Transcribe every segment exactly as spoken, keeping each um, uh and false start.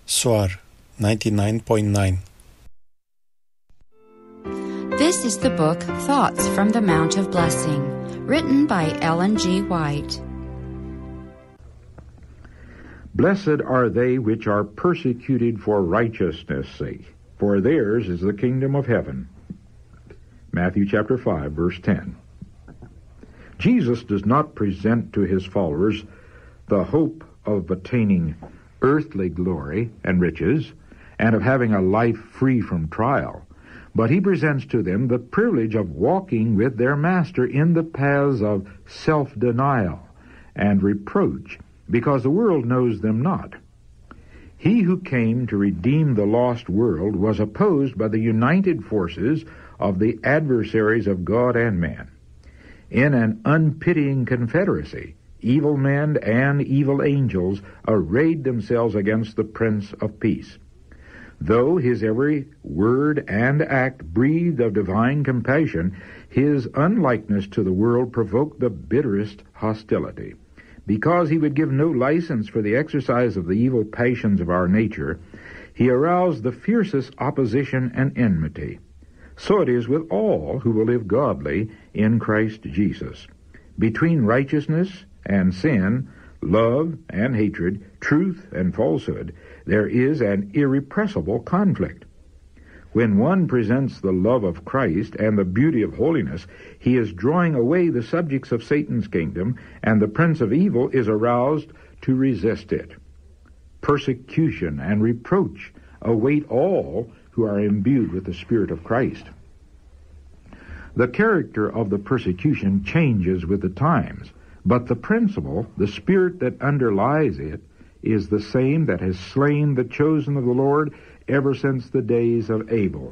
S O A R ninety-nine point nine. This is the book Thoughts from the Mount of Blessing, written by Ellen G. White. Blessed are they which are persecuted for righteousness' sake, for theirs is the kingdom of heaven. Matthew chapter five, verse ten. Jesus does not present to his followers the hope of attaining earthly glory and riches, and of having a life free from trial, but he presents to them the privilege of walking with their Master in the paths of self-denial and reproach, because the world knows them not. He who came to redeem the lost world was opposed by the united forces of the adversaries of God and man. In an unpitying confederacy, evil men and evil angels arrayed themselves against the Prince of Peace. Though his every word and act breathed of divine compassion, his unlikeness to the world provoked the bitterest hostility. Because he would give no license for the exercise of the evil passions of our nature, he aroused the fiercest opposition and enmity. So it is with all who will live godly in Christ Jesus. Between righteousness and sin, love and hatred, truth and falsehood, there is an irrepressible conflict. When one presents the love of Christ and the beauty of holiness, he is drawing away the subjects of Satan's kingdom, and the prince of evil is aroused to resist it. Persecution and reproach await all who are imbued with the Spirit of Christ. The character of the persecution changes with the times, but the principle, the spirit that underlies it, is the same that has slain the chosen of the Lord ever since the days of Abel.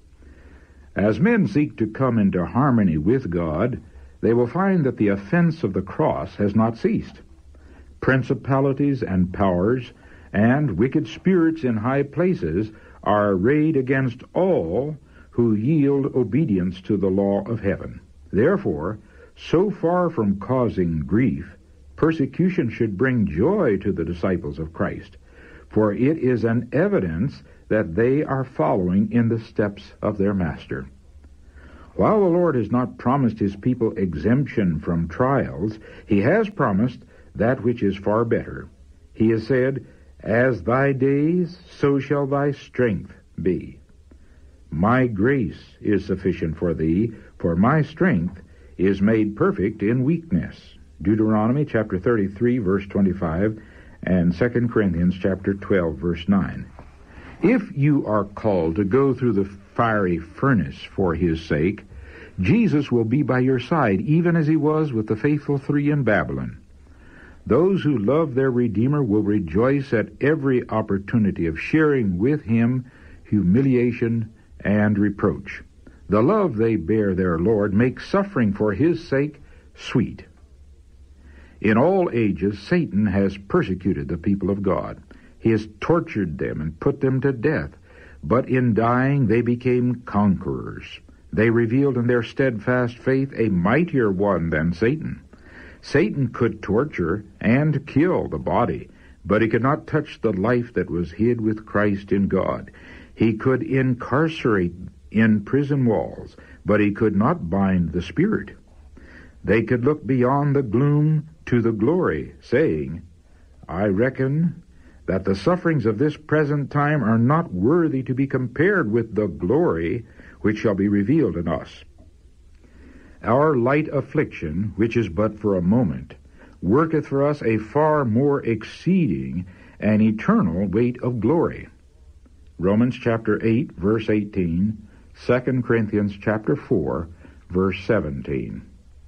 As men seek to come into harmony with God, they will find that the offense of the cross has not ceased. Principalities and powers and wicked spirits in high places are arrayed against all who yield obedience to the law of heaven. Therefore, so far from causing grief, persecution should bring joy to the disciples of Christ, for it is an evidence that they are following in the steps of their Master. While the Lord has not promised his people exemption from trials, he has promised that which is far better. He has said, "As thy days, so shall thy strength be. My grace is sufficient for thee, for my strength is made perfect in weakness." Deuteronomy chapter thirty-three, verse twenty-five, and Second Corinthians chapter twelve, verse nine. If you are called to go through the fiery furnace for his sake, Jesus will be by your side, even as he was with the faithful three in Babylon. Those who love their Redeemer will rejoice at every opportunity of sharing with him humiliation and reproach. The love they bear their Lord makes suffering for his sake sweet. In all ages, Satan has persecuted the people of God. He has tortured them and put them to death. But in dying, they became conquerors. They revealed in their steadfast faith a mightier one than Satan. Satan could torture and kill the body, but he could not touch the life that was hid with Christ in God. He could incarcerate in prison walls, but he could not bind the spirit. They could look beyond the gloom to the glory, saying, "I reckon that the sufferings of this present time are not worthy to be compared with the glory which shall be revealed in us." Our light affliction, which is but for a moment, worketh for us a far more exceeding and eternal weight of glory. Romans chapter eight, verse eighteen, Second Corinthians chapter four, verse seventeen.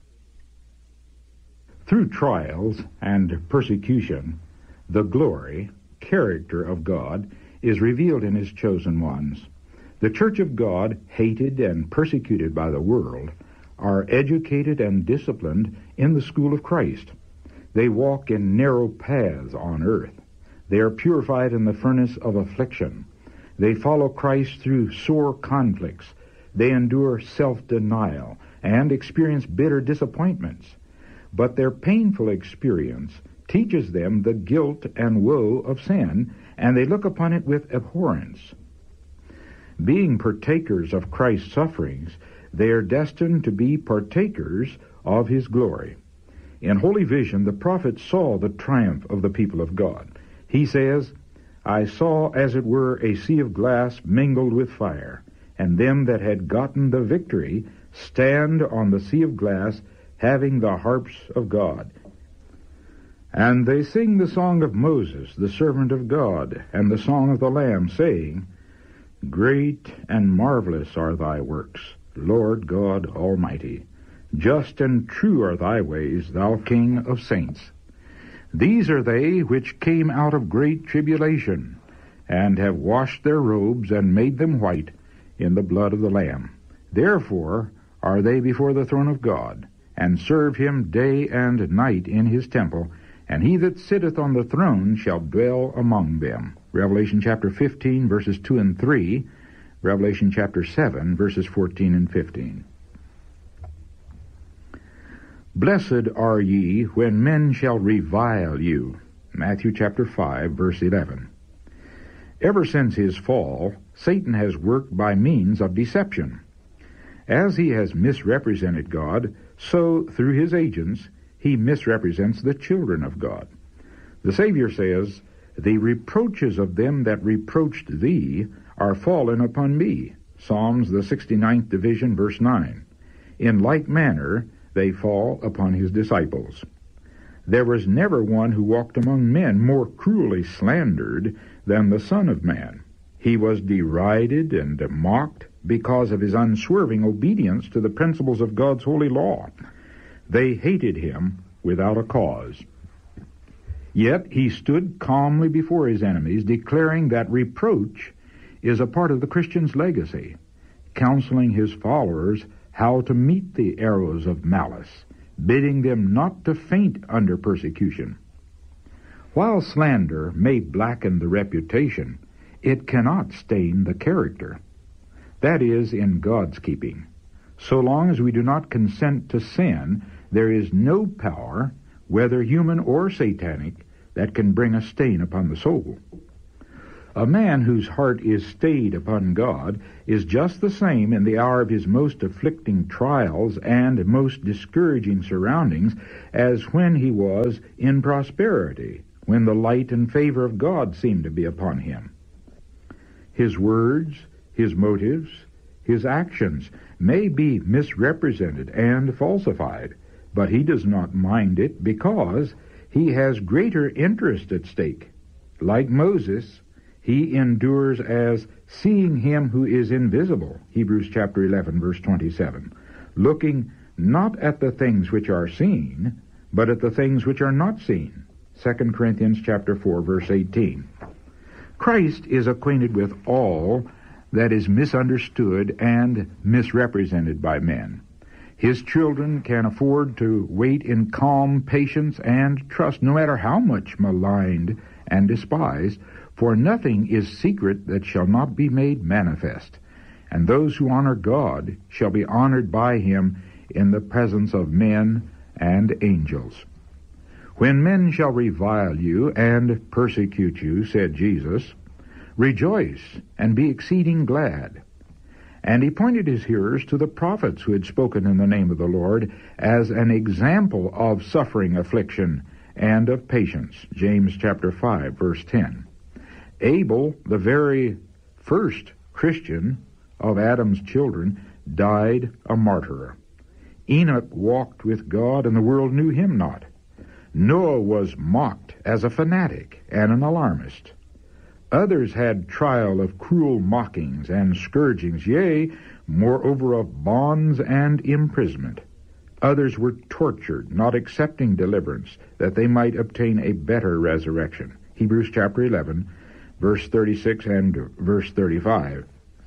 Through trials and persecution, the glory, character of God is revealed in his chosen ones. The Church of God, hated and persecuted by the world, are educated and disciplined in the school of Christ. They walk in narrow paths on earth. They are purified in the furnace of affliction. They follow Christ through sore conflicts. They endure self-denial and experience bitter disappointments. But their painful experience teaches them the guilt and woe of sin, and they look upon it with abhorrence. Being partakers of Christ's sufferings, they are destined to be partakers of his glory. In Holy Vision, the prophet saw the triumph of the people of God. He says, I saw as it were a sea of glass mingled with fire, and them that had gotten the victory stand on the sea of glass, having the harps of God. And they sing the song of Moses, the servant of God, and the song of the Lamb, saying, Great and marvelous are thy works, Lord God Almighty. Just and true are thy ways, thou King of saints. These are they which came out of great tribulation, and have washed their robes and made them white in the blood of the Lamb. Therefore are they before the throne of God, and serve him day and night in his temple, and he that sitteth on the throne shall dwell among them. Revelation chapter fifteen, verses two and three, Revelation chapter seven, verses fourteen and fifteen. Blessed are ye when men shall revile you. Matthew chapter five, verse eleven. Ever since his fall, Satan has worked by means of deception. As he has misrepresented God, so through his agents he misrepresents the children of God. The Savior says, The reproaches of them that reproached thee are fallen upon me. Psalms, the sixty-ninth division, verse nine. In like manner they fall upon his disciples. There was never one who walked among men more cruelly slandered than the Son of Man. He was derided and mocked because of his unswerving obedience to the principles of God's holy law. They hated him without a cause. Yet he stood calmly before his enemies, declaring that reproach is a part of the Christian's legacy, counseling his followers how to meet the arrows of malice, bidding them not to faint under persecution. While slander may blacken the reputation, it cannot stain the character. That is in God's keeping. So long as we do not consent to sin, there is no power, whether human or satanic, that can bring a stain upon the soul. A man whose heart is stayed upon God is just the same in the hour of his most afflicting trials and most discouraging surroundings as when he was in prosperity, when the light and favor of God seemed to be upon him. His words, his motives, his actions may be misrepresented and falsified, but he does not mind it because he has greater interest at stake. Like Moses, he endures as seeing him who is invisible, Hebrews chapter eleven, verse twenty-seven, looking not at the things which are seen, but at the things which are not seen, Second Corinthians chapter four, verse eighteen. Christ is acquainted with all that is misunderstood and misrepresented by men. His children can afford to wait in calm patience and trust, no matter how much maligned and despised, for nothing is secret that shall not be made manifest, and those who honor God shall be honored by him in the presence of men and angels. When men shall revile you and persecute you, said Jesus, rejoice and be exceeding glad. And he pointed his hearers to the prophets who had spoken in the name of the Lord as an example of suffering affliction and of patience. James chapter five, verse ten. Abel, the very first Christian of Adam's children, died a martyr. Enoch walked with God, and the world knew him not. Noah was mocked as a fanatic and an alarmist. Others had trial of cruel mockings and scourgings, yea, moreover of bonds and imprisonment. Others were tortured, not accepting deliverance, that they might obtain a better resurrection. Hebrews chapter eleven, verse thirty-six and verse thirty-five.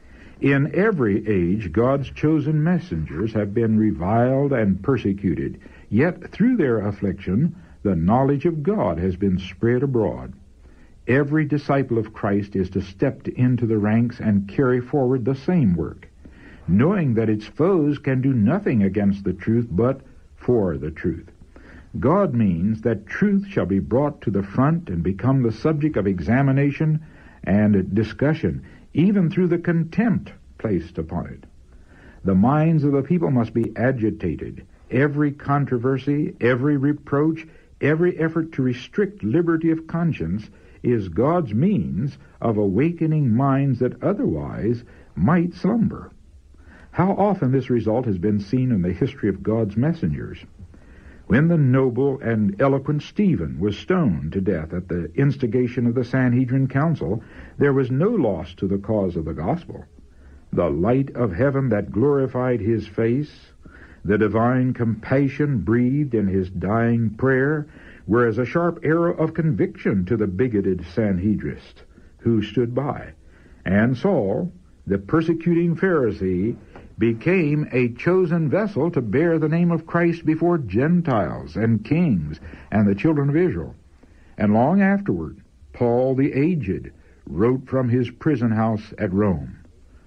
In every age, God's chosen messengers have been reviled and persecuted, yet through their affliction, the knowledge of God has been spread abroad. Every disciple of Christ is to step into the ranks and carry forward the same work, knowing that its foes can do nothing against the truth but for the truth. God means that truth shall be brought to the front and become the subject of examination and discussion, even through the contempt placed upon it. The minds of the people must be agitated. Every controversy, every reproach, every effort to restrict liberty of conscience is God's means of awakening minds that otherwise might slumber. How often this result has been seen in the history of God's messengers. When the noble and eloquent Stephen was stoned to death at the instigation of the Sanhedrin Council, there was no loss to the cause of the gospel. The light of heaven that glorified his face, the divine compassion breathed in his dying prayer, were as a sharp arrow of conviction to the bigoted Sanhedrist who stood by. And Saul, the persecuting Pharisee, became a chosen vessel to bear the name of Christ before Gentiles and kings and the children of Israel. And long afterward, Paul the aged wrote from his prison house at Rome,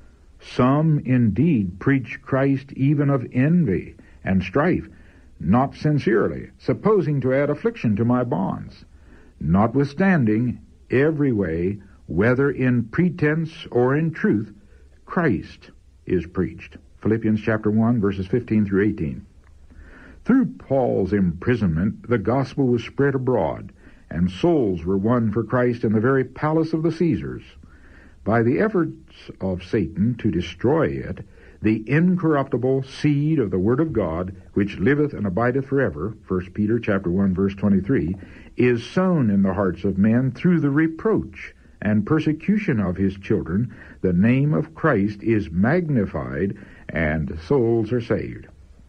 "Some indeed preach Christ even of envy and strife, not sincerely, supposing to add affliction to my bonds. Notwithstanding, every way, whether in pretense or in truth, Christ is preached." Philippians chapter one, verses fifteen through eighteen. Through Paul's imprisonment, the gospel was spread abroad, and souls were won for Christ in the very palace of the Caesars. By the efforts of Satan to destroy it, the incorruptible seed of the Word of God, which liveth and abideth forever, First Peter chapter one, verse twenty-three, is sown in the hearts of men through the reproach and persecution of his children. The name of Christ is magnified, and souls are saved.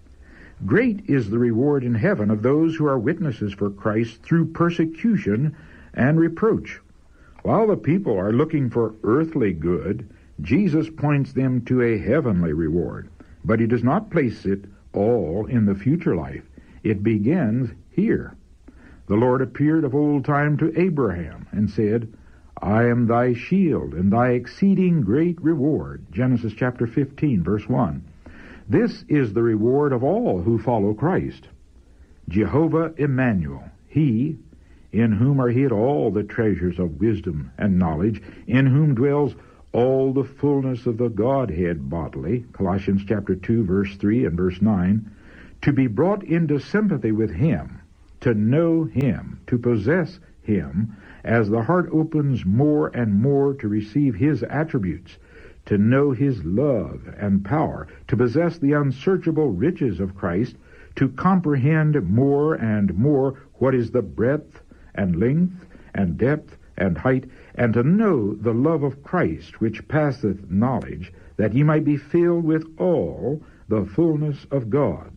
Great is the reward in heaven of those who are witnesses for Christ through persecution and reproach. While the people are looking for earthly good, Jesus points them to a heavenly reward. But he does not place it all in the future life. It begins here. The Lord appeared of old time to Abraham and said, "I am thy shield and thy exceeding great reward." Genesis chapter fifteen, verse one. This is the reward of all who follow Christ. Jehovah Emmanuel, he, in whom are hid all the treasures of wisdom and knowledge, in whom dwells all the fullness of the Godhead bodily, Colossians chapter two, verse three and verse nine, to be brought into sympathy with him, to know him, to possess him, as the heart opens more and more to receive his attributes, to know his love and power, to possess the unsearchable riches of Christ, to comprehend more and more what is the breadth and length and depth and height, and to know the love of Christ, which passeth knowledge, that ye might be filled with all the fullness of God.